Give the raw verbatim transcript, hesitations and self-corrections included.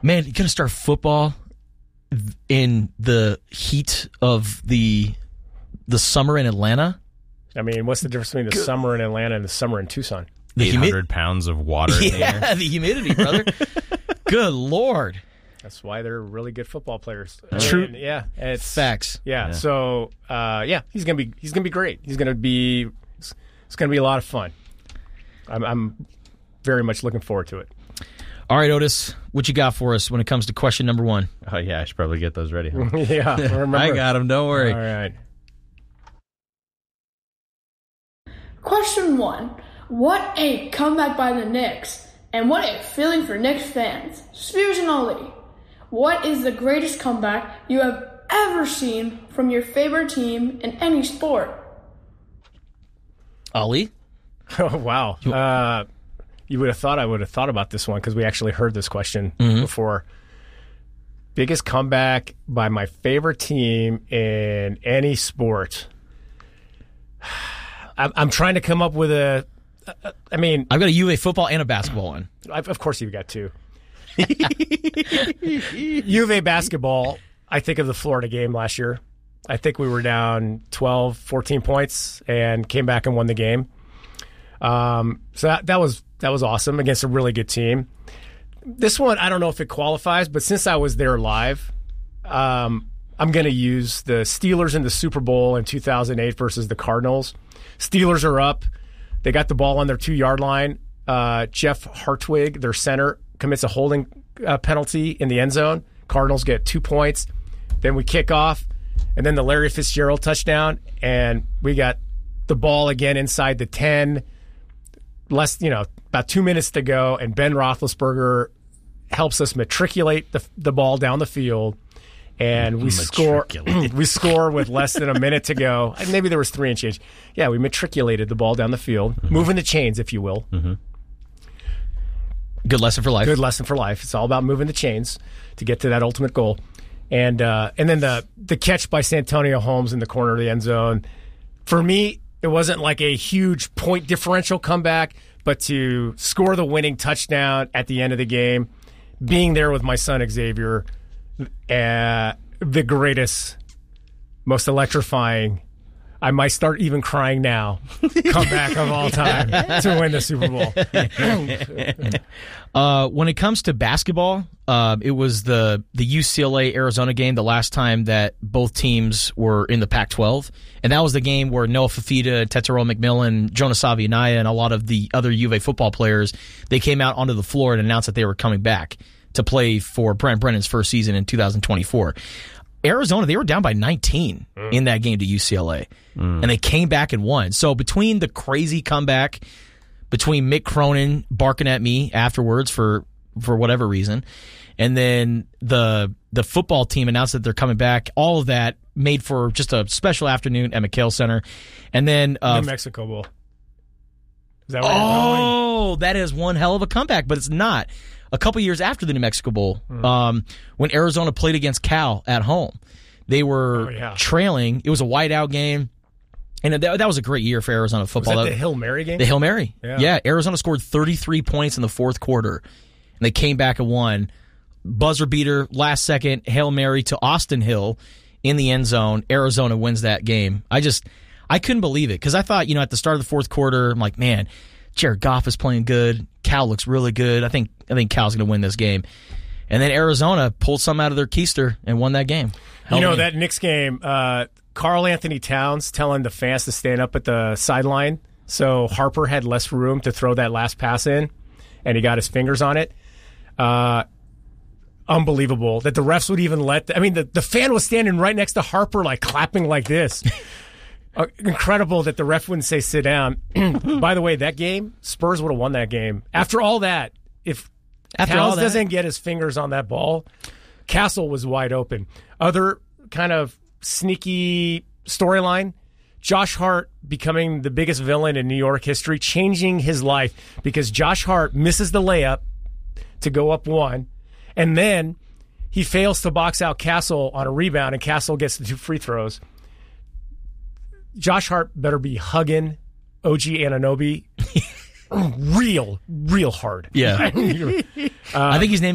Man, you're going to start football in the heat of the the summer in Atlanta? I mean, what's the difference between the Good. summer in Atlanta and the summer in Tucson? The eight hundred humi- pounds of water in yeah, the air. the humidity, brother. Good Lord. That's why they're really good football players. True. And, yeah, it's facts. Yeah, yeah. so uh, yeah, he's gonna be he's gonna be great. He's gonna be it's, it's gonna be a lot of fun. I'm, I'm very much looking forward to it. All right, Otis, what you got for us when it comes to question number one? Oh yeah, I should probably get those ready. Huh? yeah, remember. I got them. Don't worry. All right. Question one: what a comeback by the Knicks, and what a feeling for Knicks fans. Spears and Ali, what is the greatest comeback you have ever seen from your favorite team in any sport? Ali? Oh, wow. Uh, you would have thought I would have thought about this one because we actually heard this question mm-hmm. before. Biggest comeback by my favorite team in any sport. I'm, I'm trying to come up with a. Uh, I mean, I've got a U A football and a basketball one. I've, of course, you've got two. U of A basketball, I think of the Florida game last year. I think we were down twelve, fourteen points and came back and won the game. Um, so that, that was that was awesome against a really good team. This one, I don't know if it qualifies, but since I was there live, um, I'm going to use the Steelers in the Super Bowl in two thousand eight versus the Cardinals. Steelers are up. They got the ball on their two-yard line. Uh, Jeff Hartwig, their center, commits a holding uh, penalty in the end zone. Cardinals get two points. Then we kick off, and then the Larry Fitzgerald touchdown, and we got the ball again inside the ten. Less, you know, about two minutes to go, and Ben Roethlisberger helps us matriculate the the ball down the field, and we score. we score with less than a minute to go. Maybe there was three and change. Yeah, we matriculated the ball down the field, mm-hmm. moving the chains, if you will. Mm-hmm. Good lesson for life. Good lesson for life. It's all about moving the chains to get to that ultimate goal. And uh, and then the the catch by Santonio Holmes in the corner of the end zone. For me, it wasn't like a huge point differential comeback, but to score the winning touchdown at the end of the game, being there with my son Xavier, uh, the greatest, most electrifying, I might start even crying now, comeback of all time to win the Super Bowl. uh, when it comes to basketball, uh, it was the, the U C L A-Arizona game the last time that both teams were in the Pac twelve. And that was the game where Noah Fafita, Tetsuo McMillan, Jonas Savianaya, and a lot of the other U of A football players, they came out onto the floor and announced that they were coming back to play for Brent Brennan's first season in two thousand twenty-four. Arizona, they were down by nineteen mm. in that game to U C L A, mm. and they came back and won. So between the crazy comeback, between Mick Cronin barking at me afterwards for for whatever reason, and then the the football team announced that they're coming back, all of that made for just a special afternoon at McHale Center. And then uh, New Mexico Bowl. Is that what oh, that is one hell of a comeback, but it's not. A couple years after the New Mexico Bowl, mm. um, when Arizona played against Cal at home, they were oh, yeah. trailing. It was a whiteout game, and that, that was a great year for Arizona football. Was that the Hail Mary game? The Hail Mary. Yeah. yeah, Arizona scored thirty-three points in the fourth quarter, and they came back and won. Buzzer beater, last second, Hail Mary to Austin Hill in the end zone. Arizona wins that game. I just, I couldn't believe it, because I thought, you know, at the start of the fourth quarter, I'm like, man, Jared Goff is playing good. Cal looks really good. I think I think Cal's going to win this game. And then Arizona pulled some out of their keister and won that game. Hell you know, man. That Knicks game, uh, Karl Anthony Towns telling the fans to stand up at the sideline, so Harper had less room to throw that last pass in, and he got his fingers on it. Uh, unbelievable that the refs would even let the, I mean, the, the fan was standing right next to Harper, like clapping like this. Uh, incredible that the ref wouldn't say sit down. By the way, that game, Spurs would have won that game. After all that, if After Towns all that. doesn't get his fingers on that ball, Castle was wide open. Other kind of sneaky storyline, Josh Hart becoming the biggest villain in New York history, changing his life because Josh Hart misses the layup to go up one, and then he fails to box out Castle on a rebound, and Castle gets the two free throws. Josh Hart better be hugging O G Anunoby real, real hard. Yeah. uh, I think he's named